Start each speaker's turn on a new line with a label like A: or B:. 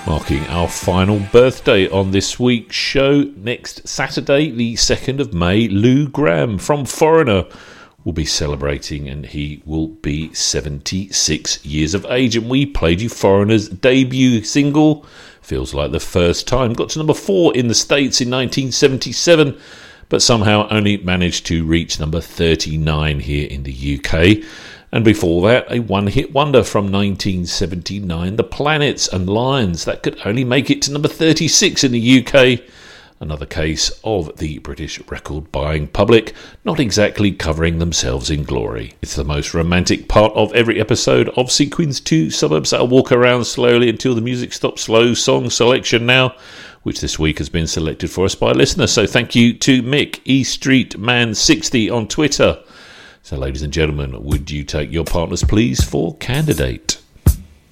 A: Marking our final birthday on this week's show, next Saturday, the 2nd of May, Lou Gramm from Foreigner will be celebrating, and he will be 76 years of age. And we played you Foreigner's debut single, Feels Like the First Time. Got to number 4 in the States in 1977, but somehow only managed to reach number 39 here in the UK. And before that, a one-hit wonder from 1979, The Planets and Lions. That could only make it to number 36 in the UK. Another case of the British record-buying public not exactly covering themselves in glory. It's the most romantic part of every episode of Sequins 2 Suburbs. I'll walk around slowly until the music stops. Slow song selection now, which this week has been selected for us by a listener. So thank you to Mick, E Street Man 60 on Twitter. So ladies and gentlemen, would you take your partners please for Candidate?